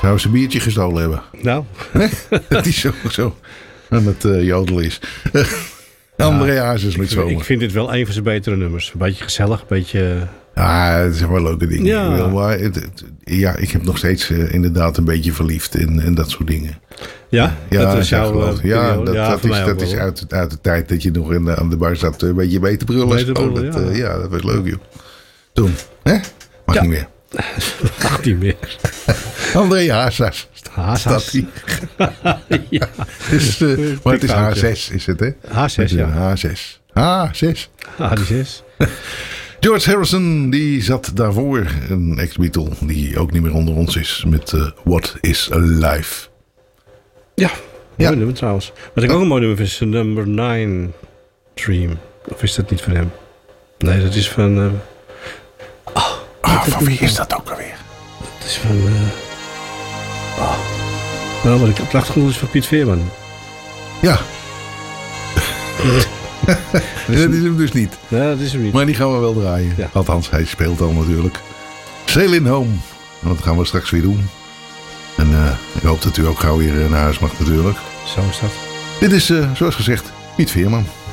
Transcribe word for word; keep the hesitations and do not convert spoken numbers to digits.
Zou ze een biertje gestolen hebben? Nou. Dat die zo, zo aan het uh, jodelen is. André Hazes met zomer. Ik vind dit wel een van zijn betere nummers. Een beetje gezellig, een beetje... Ja, het zijn wel leuke dingen. Ja, ik, maar het, het, ja, ik heb nog steeds uh, inderdaad een beetje verliefd in, in dat soort dingen. Ja? Ja, dat is jouw ja, ja, dat, ja, dat is, dat is uit, uit de tijd dat je nog in, aan de bar zat een beetje mee te brullen. Mee te brullen, oh, dat, ja. Uh, ja, dat was leuk, joh. Toen, hè? Mag ja. niet meer. Mag niet meer. André Hazes. Hazes. Ja. Dus, uh, maar het is H zes, is het, hè? H zes, ja. H zes. H zes. H zes. George Harrison, die zat daarvoor. Een ex-Beatle die ook niet meer onder ons is. Met uh, What is Alive. Ja, ja. mooi nummer trouwens. Wat ik ook een mooi nummer vind is number nine Dream. Of is dat niet van hem? Nee, dat is van... Uh... Oh, oh, van wie is dat ook alweer? Dat is van... Uh... Oh. Nou, wat ik op de achtergrond is van Piet Veerman. Ja. Dat is hem dus niet. Ja, dat is hem niet. Maar die gaan we wel draaien. Ja. Althans, hij speelt al natuurlijk. Sail Home. Dat gaan we straks weer doen. En uh, ik hoop dat u ook gauw weer naar huis mag natuurlijk. Zo is dat. Dit is, uh, zoals gezegd, Piet Veerman.